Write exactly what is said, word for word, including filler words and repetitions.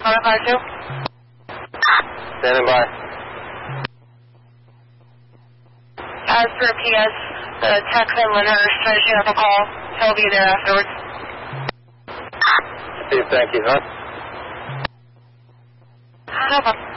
Honda five two. Standing by. As per P S, the text and Lyndhurst finishing up a call. He'll be there afterwards. Steve, thank you, huh? No problem.